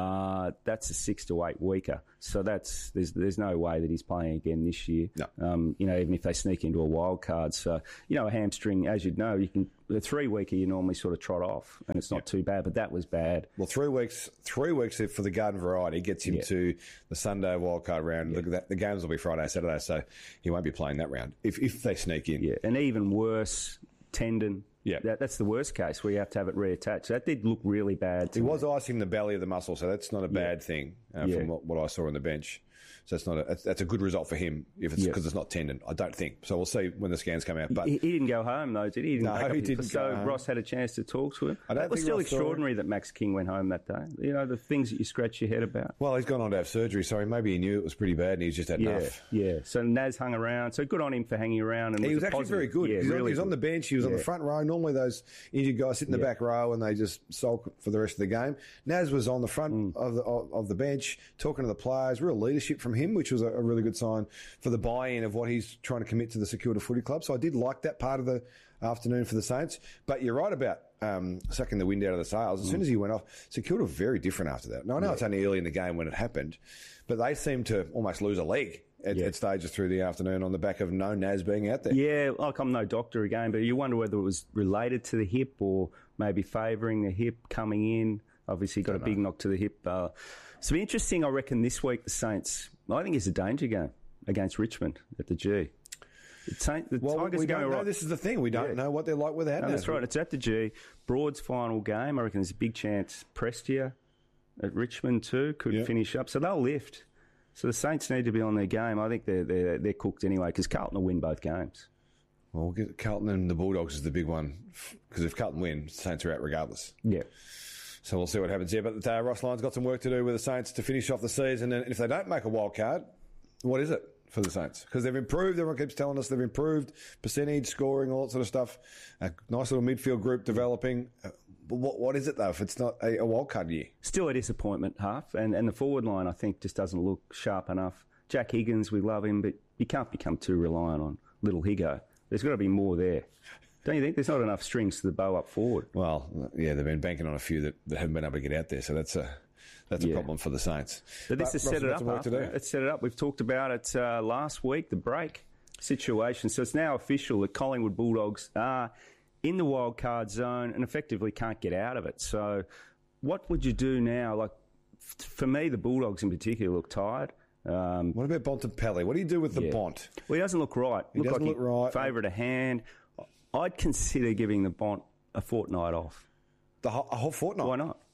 That's a 6 to 8 weeker. So there's no way that he's playing again this year. No. Even if they sneak into a wild card. So a hamstring, as you'd know, the 3 weeker you normally sort of trot off, and it's not too bad. But that was bad. Well, 3 weeks for the Garden Variety gets him to the Sunday wild card round. The games will be Friday, Saturday, so he won't be playing that round if they sneak in. Yeah, and even worse, tendon. Yeah, that's the worst case where you have to have it reattached. That did look really bad. He was icing the belly of the muscle, so that's not a bad thing from what I saw on the bench. So that's a good result for him because it's not tendon, I don't think. So we'll see when the scans come out. But he didn't go home though, did he? No, he didn't. So Ross had a chance to talk to him. It was still extraordinary that Max King went home that day. The things that you scratch your head about. Well, he's gone on to have surgery, so maybe he knew it was pretty bad and he's just had enough. Yeah. So Naz hung around. So good on him for hanging around. And he was actually very good. Yeah, he was on the bench. He was on the front row. Normally those injured guys sit in the back row and they just sulk for the rest of the game. Naz was on the front of the bench talking to the players. Real leadership from him, which was a really good sign for the buy-in of what he's trying to commit to the St Kilda Footy Club. So I did like that part of the afternoon for the Saints. But you're right about sucking the wind out of the sails. As soon as he went off, St Kilda were very different after that. Now, I know it's only early in the game when it happened, but they seemed to almost lose a leg at stages through the afternoon on the back of no Naz being out there. Yeah, I'm no doctor again, but you wonder whether it was related to the hip or maybe favouring the hip coming in. Obviously got a big knock to the hip. So it'll be interesting, I reckon, this week, the Saints, I think it's a danger game against Richmond at the G. We don't know. This is the thing. We don't know what they're like without Naz. That's right. It's at the G. Broad's final game. I reckon there's a big chance Prestia at Richmond too could finish up. So they'll lift. So the Saints need to be on their game. I think they're cooked anyway because Carlton will win both games. Well, we'll get Carlton and the Bulldogs is the big one because if Carlton win, the Saints are out regardless. Yeah. So we'll see what happens here. But Ross Lyon's got some work to do with the Saints to finish off the season. And if they don't make a wild card, what is it for the Saints? Because they've improved. Everyone keeps telling us they've improved. Percentage, scoring, all that sort of stuff. A nice little midfield group developing. But what is it, though, if it's not a wild card year? Still a disappointment, Half. And the forward line, I think, just doesn't look sharp enough. Jack Higgins, we love him, but you can't become too reliant on little Higgo. There's got to be more there. Don't you think? There's not enough strings to the bow up forward. Well, yeah, they've been banking on a few that haven't been able to get out there, so that's a problem for the Saints. But this has set it up. It's set it up. We've talked about it last week, the break situation. So it's now official that Collingwood Bulldogs are in the wild card zone and effectively can't get out of it. So what would you do now? Like, for me, the Bulldogs in particular look tired. What about Bontempelli? What do you do with the Bont? Well, he doesn't look right. He doesn't look right. Favoured a hand. I'd consider giving the Bont a fortnight off. A whole fortnight? Why not?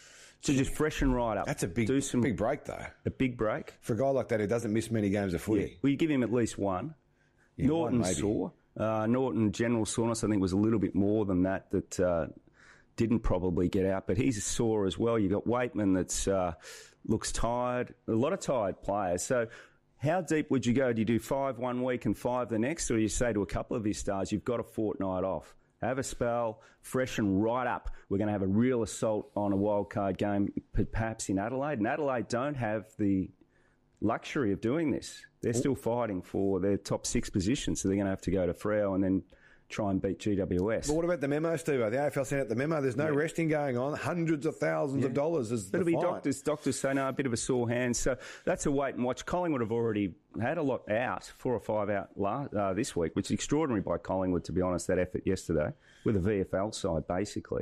So just freshen right up. That's a big break, though. A big break? For a guy like that who doesn't miss many games of footy. Yeah. Well, you give him at least one. Yeah, Norton's sore. Norton, general soreness, I think, was a little bit more than that didn't probably get out. But he's sore as well. You've got Waitman that's looks tired. A lot of tired players. So how deep would you go? Do you do 5 1 week and 5 the next? Or do you say to a couple of his stars, you've got a fortnight off? Have a spell, freshen right up. We're going to have a real assault on a wildcard game, perhaps in Adelaide. And Adelaide don't have the luxury of doing this. They're still fighting for their top 6 positions, so they're going to have to go to Freo and then try and beat GWS. But what about the memo, Steve? The AFL sent out the memo. There's no resting going on. Hundreds of thousands of dollars is the fine. It'll be doctors say, no, a bit of a sore hand. So that's a wait and watch. Collingwood have already had a lot out, 4 or 5 out this week, which is extraordinary by Collingwood, to be honest, that effort yesterday, with a VFL side, basically.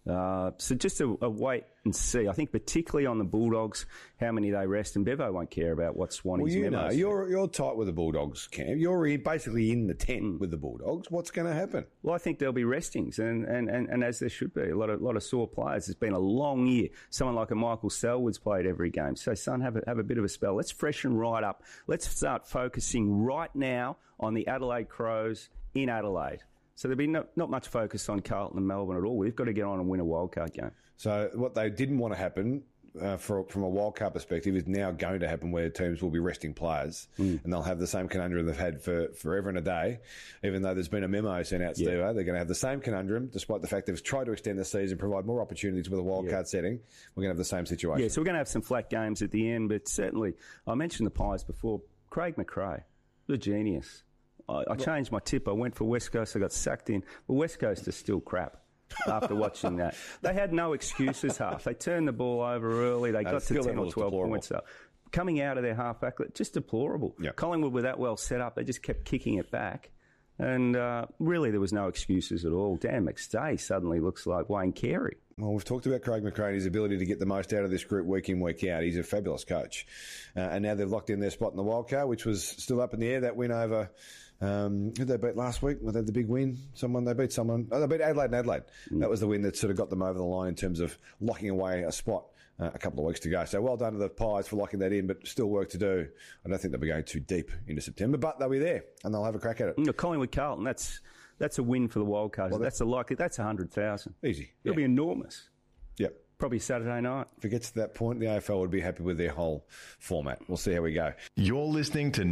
So just a wait and see. I think particularly on the Bulldogs, how many they rest, and Bevo won't care about what Swanee's memos. You're tight with the Bulldogs, Cam. You're basically in the tent with the Bulldogs. What's going to happen? Well, I think there'll be restings, and as there should be. A lot of sore players. It's been a long year. Someone like a Michael Selwood's played every game. So, son, have a bit of a spell. Let's freshen right up. Let's start focusing right now on the Adelaide Crows in Adelaide. So there'll be not much focus on Carlton and Melbourne at all. We've got to get on and win a wildcard game. So what they didn't want to happen from a wildcard perspective is now going to happen, where teams will be resting players and they'll have the same conundrum they've had for forever and a day. Even though there's been a memo sent out, Steve, they're going to have the same conundrum, despite the fact they've tried to extend the season, provide more opportunities with a wildcard setting. We're going to have the same situation. Yeah, so we're going to have some flat games at the end, but certainly, I mentioned the Pies before. Craig McRae, the genius. I changed my tip. I went for West Coast. I got sucked in. But West Coast is still crap after watching that. They had no excuses, half. They turned the ball over early. They got to 10 or 12 points up. Coming out of their half-back, just deplorable. Yep. Collingwood were that well set up. They just kept kicking it back. And really, there was no excuses at all. Dan McStay suddenly looks like Wayne Carey. Well, we've talked about Craig McRae and his ability to get the most out of this group week in, week out. He's a fabulous coach. And now they've locked in their spot in the wildcard, which was still up in the air. That win over... who did they beat last week? They had the big win. They beat someone. Oh, they beat Adelaide and Adelaide. That was the win that sort of got them over the line in terms of locking away a spot a couple of weeks to go. So well done to the Pies for locking that in, but still work to do. I don't think they'll be going too deep into September, but they'll be there and they'll have a crack at it. Collingwood Carlton, that's a win for the wildcards. Well, that's 100,000. Easy. It'll be enormous. Yep. Probably Saturday night. If it gets to that point, the AFL would be happy with their whole format. We'll see how we go. You're listening to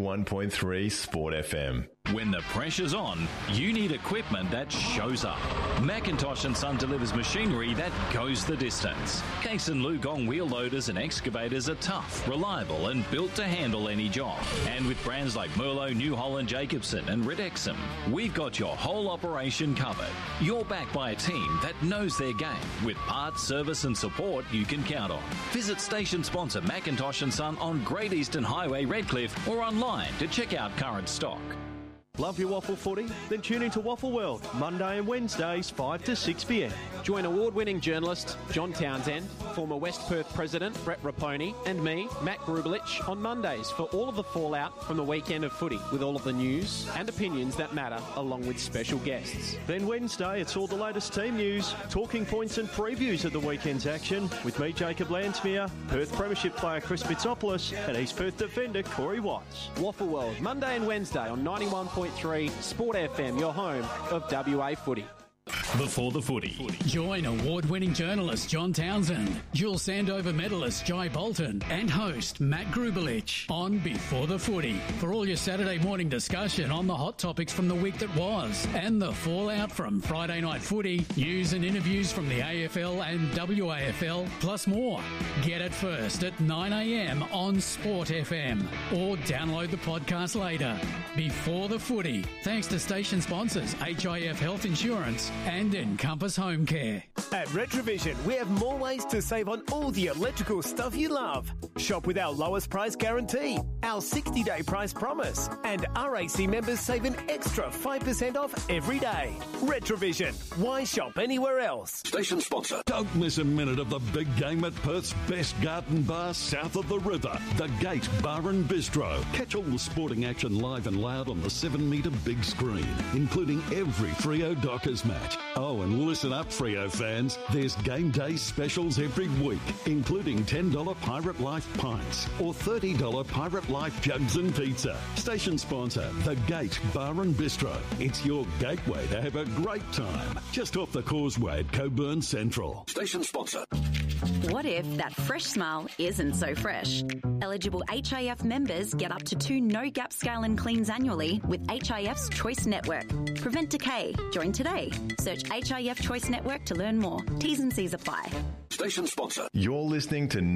91.3 Sport FM. When the pressure's on, you need equipment that shows up. Macintosh & Son delivers machinery that goes the distance. Case and Lugong wheel loaders and excavators are tough, reliable and built to handle any job. And with brands like Merlo, New Holland, Jacobson and Red Exum, we've got your whole operation covered. You're backed by a team that knows their game with parts, service and support you can count on. Visit station sponsor Macintosh & Son on Great Eastern Highway, Redcliffe, or online to check out current stock. Love your waffle footy? Then tune into Waffle World, Monday and Wednesdays, 5 to 6 p.m. Join award-winning journalist John Townsend, former West Perth President Brett Raponi, and me, Matt Grubelich, on Mondays for all of the fallout from the weekend of footy, with all of the news and opinions that matter, along with special guests. Then Wednesday, it's all the latest team news, talking points and previews of the weekend's action, with me, Jacob Landsmere, Perth Premiership player Chris Bitsopoulos, and East Perth defender Corey Watts. Waffle World, Monday and Wednesday on 91.3 Sport FM, your home of WA footy. Before the footy. Join award-winning journalist John Townsend, dual Sandover medalist Jai Bolton, and host Matt Grubelich on Before the Footy for all your Saturday morning discussion on the hot topics from the week that was and the fallout from Friday night footy, news and interviews from the AFL and WAFL, plus more. Get it first at 9 a.m. on Sport FM or download the podcast later. Before the Footy, thanks to station sponsors HIF Health Insurance and Encompass Home Care. At Retrovision, we have more ways to save on all the electrical stuff you love. Shop with our lowest price guarantee, our 60-day price promise, and RAC members save an extra 5% off every day. Retrovision. Why shop anywhere else? Station sponsor. Don't miss a minute of the big game at Perth's best garden bar south of the river, the Gate Bar and Bistro. Catch all the sporting action live and loud on the 7-metre big screen, including every Freo Dockers match. Oh, and listen up, Freo fans. There's game day specials every week, including $10 Pirate Life pints or $30 Pirate Life jugs and pizza. Station sponsor, The Gate Bar and Bistro. It's your gateway to have a great time. Just off the causeway at Coburn Central. Station sponsor. What if that fresh smile isn't so fresh? Eligible HIF members get up to 2 no-gap scale and cleans annually with HIF's Choice Network. Prevent decay. Join today. Search HIF Choice Network to learn more. T's and C's apply. Station sponsor. You're listening to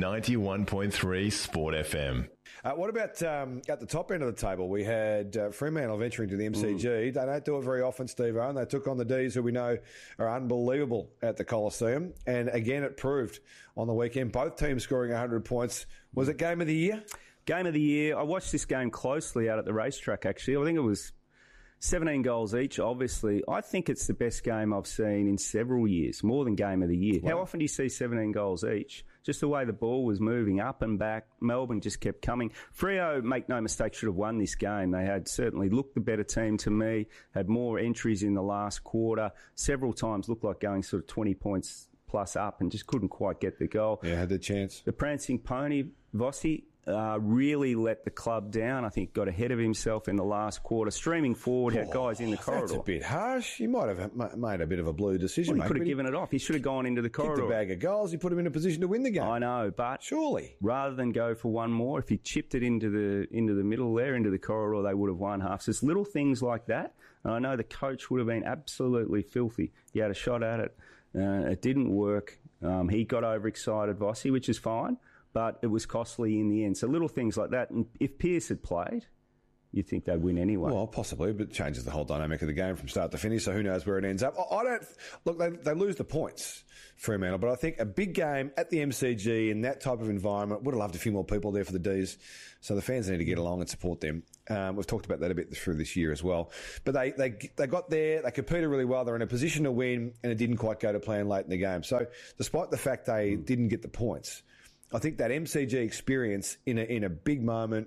91.3 Sport FM. What about at the top end of the table? We had Fremantle venturing to the MCG. They don't do it very often, Steve-O, and they took on the D's, who we know are unbelievable at the Coliseum. And again, it proved on the weekend. Both teams scoring 100 points. Was it Game of the Year? Game of the Year. I watched this game closely out at the racetrack, actually. I think it was 17 goals each, obviously. I think it's the best game I've seen in several years, more than Game of the Year. Wow. How often do you see 17 goals each? Just the way the ball was moving up and back. Melbourne just kept coming. Freo, make no mistake, should have won this game. They had certainly looked the better team to me, had more entries in the last quarter, several times looked like going sort of 20 points plus up and just couldn't quite get the goal. Yeah, had the chance. The prancing pony, Vossi, really let the club down. I think got ahead of himself in the last quarter. Streaming forward, had guys in the corridor. That's a bit harsh. He might have made a bit of a blue decision. Well, he could have given it off. He should have gone into the corridor. Kicked a bag of goals. He put him in a position to win the game. I know, but surely, rather than go for one more, if he chipped it into the middle there, into the corridor, they would have won half. So it's little things like that. And I know the coach would have been absolutely filthy. He had a shot at it. It didn't work. He got overexcited, Vossi, which is fine. But it was costly in the end. So little things like that. And if Pearce had played, you'd think they'd win anyway. Well, possibly, but it changes the whole dynamic of the game from start to finish, so who knows where it ends up. I don't... Look, they lose the points, Fremantle, but I think a big game at the MCG in that type of environment, would have loved a few more people there for the D's, so the fans need to get along and support them. We've talked about that a bit through this year as well. But they got there, they competed really well, they're in a position to win, and it didn't quite go to plan late in the game. So despite the fact they didn't get the points, I think that MCG experience in a big moment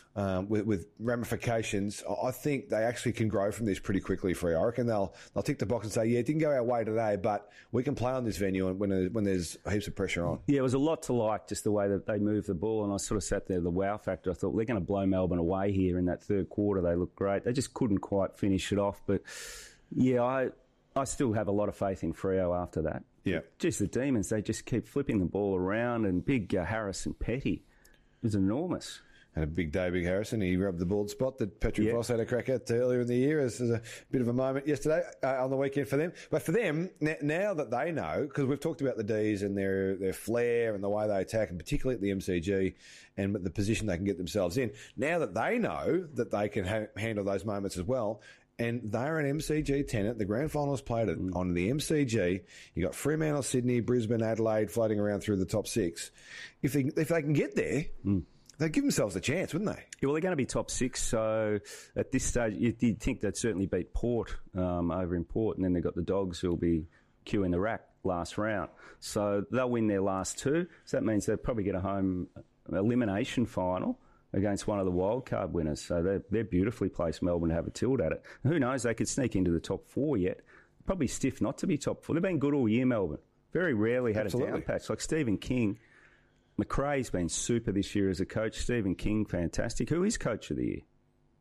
with ramifications, I think they actually can grow from this pretty quickly for you. I reckon they'll tick the box and say, yeah, it didn't go our way today, but we can play on this venue when there's heaps of pressure on. Yeah, it was a lot to like, just the way that they moved the ball, and I sort of sat there, the wow factor. I thought, they're going to blow Melbourne away here in that third quarter. They looked great. They just couldn't quite finish it off. But, yeah, I still have a lot of faith in Freo after that. Yeah. Just the Demons, they just keep flipping the ball around, and big Harrison Petty was enormous. Had a big day, Big Harrison. He rubbed the bald spot that Patrick Voss had a crack at earlier in the year as a bit of a moment yesterday on the weekend for them. But for them, now that they know, because we've talked about the D's and their flair and the way they attack, and particularly at the MCG and the position they can get themselves in, now that they know that they can handle those moments as well, and they're an MCG tenant. The grand finals played on the MCG. You got Fremantle, Sydney, Brisbane, Adelaide floating around through the top six. If they can get there, they'd give themselves a chance, wouldn't they? Yeah, well, they're going to be top six. So at this stage, you'd think they'd certainly beat Port over in Port, and then they've got the Dogs who'll be queuing the rack last round. So they'll win their last two. So that means they'll probably get a home elimination final against one of the wildcard winners. So they're beautifully placed, Melbourne, to have a tilt at it. And who knows, they could sneak into the top four yet. Probably stiff not to be top four. They've been good all year, Melbourne. Very rarely had a down patch. Like Stephen King. McRae's been super this year as a coach. Stephen King, fantastic. Who is coach of the year?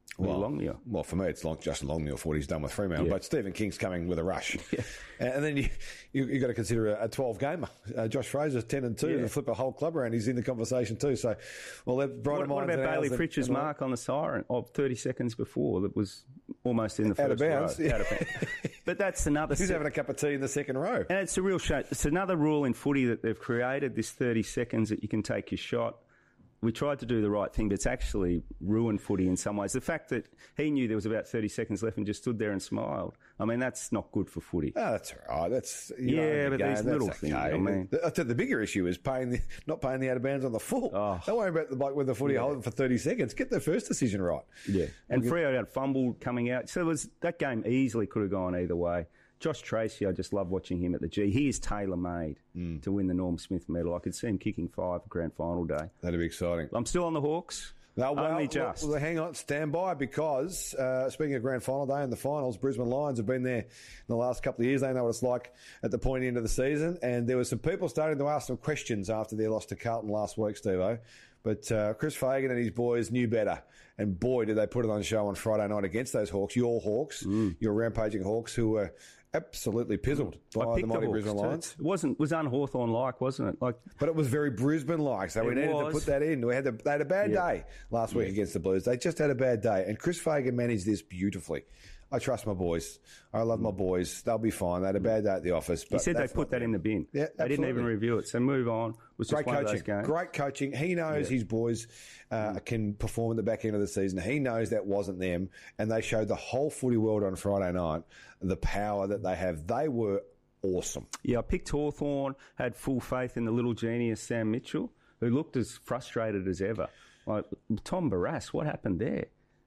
Well, for me, it's Justin Longmuir for what he's done with Fremantle. Yeah. But Stephen King's coming with a rush. Yeah. And then you've got to consider a 12-gamer. Josh Fraser's 10-2 to flip a whole club around. He's in the conversation too. So, well, they're brighter minds. What about Bailey Pritchard's mark on the siren of 30 seconds before that was almost in the first row? Out of bounds. But that's another... He's having a cup of tea in the second row. And it's a real shame. It's another rule in footy that they've created, this 30 seconds that you can take your shot. We tried to do the right thing, but it's actually ruined footy in some ways. The fact that he knew there was about 30 seconons left and just stood there and smiled, I mean, that's not good for footy. Oh, that's all right. That's but these little things. I mean, the bigger issue is not paying the out of bounds on the full. Don't worry about the bike with the footy holding for 30 seconds. Get the first decision right. Yeah, and Freo had fumbled coming out, so that game easily could have gone either way. Josh Tracy, I just love watching him at the G. He is tailor-made to win the Norm Smith medal. I could see him kicking 5 grand final day. That'd be exciting. I'm still on the Hawks. Only just. Well, hang on, stand by, because speaking of grand final day and the finals, Brisbane Lions have been there in the last couple of years. They know what it's like at the point end of the season. And there were some people starting to ask some questions after their loss to Carlton last week, Steve-O. But Chris Fagan and his boys knew better. And boy, did they put it on show on Friday night against those Hawks, your rampaging Hawks, who were absolutely pizzled by the mighty Brisbane Lions. It was un-Hawthorn-like, wasn't it? But it was very Brisbane-like, so we needed to put that in. They had a bad day last week against the Blues. They just had a bad day, and Chris Fagan managed this beautifully. I trust my boys. I love my boys. They'll be fine. They had a bad day at the office. But he said they put that in the bin. Yeah, they didn't even review it. So move on. It was just one of those games. Great coaching. He knows his boys can perform at the back end of the season. He knows that wasn't them. And they showed the whole footy world on Friday night the power that they have. They were awesome. Yeah, I picked Hawthorn, had full faith in the little genius Sam Mitchell, who looked as frustrated as ever. Like Tom Barrass, what happened there?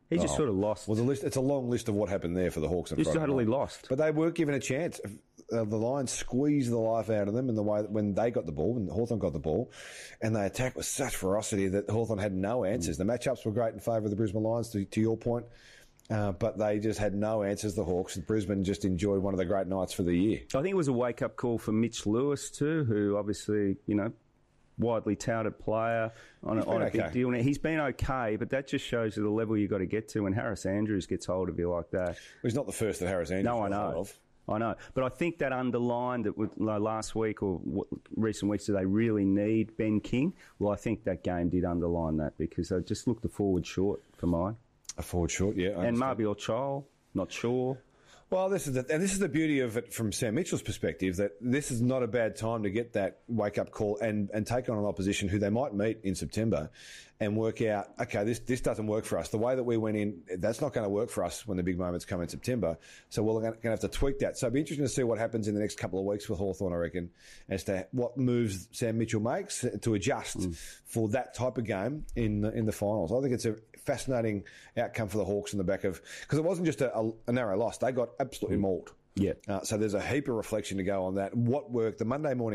He just sort of lost. Well, it's a long list of what happened there for the Hawks. Just totally lost. But they weren't given a chance. The Lions squeezed the life out of them in the way that when they got the ball, when Hawthorn got the ball, and they attacked with such ferocity that Hawthorn had no answers. The matchups were great in favour of the Brisbane Lions, to your point, but they just had no answers, the Hawks, and Brisbane just enjoyed one of the great nights for the year. I think it was a wake-up call for Mitch Lewis too, who obviously, widely touted player on a big deal. Now, he's been okay, but that just shows you the level you've got to get to when Harris Andrews gets hold of you like that. Well, he's not the first that Harris Andrews got hold of. I know. But I think that underlined that last week or recent weeks, do they really need Ben King? Well, I think that game did underline that because they just looked a forward short for mine. A forward short, yeah. And Marbiel Chol, not sure. Well, this is the beauty of it from Sam Mitchell's perspective, that this is not a bad time to get that wake-up call and take on an opposition who they might meet in September and work out, okay, this doesn't work for us. The way that we went in, that's not going to work for us when the big moments come in September. So we're going to have to tweak that. So it'll be interesting to see what happens in the next couple of weeks with Hawthorn, I reckon, as to what moves Sam Mitchell makes to adjust for that type of game in the finals. I think it's a fascinating outcome for the Hawks in the back of, because it wasn't just a narrow loss. They got absolutely mauled. Yeah. So there's a heap of reflection to go on that. What worked? The Monday morning